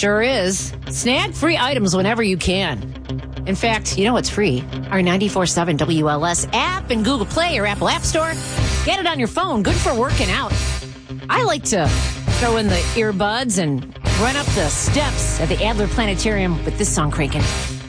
Sure is. Snag free items whenever you can. In fact, you know what's free? Our 94.7 WLS app in Google Play or Apple App Store. Get it on your phone. Good for working out. I like to throw in the earbuds and run up the steps at the Adler Planetarium with this song cranking.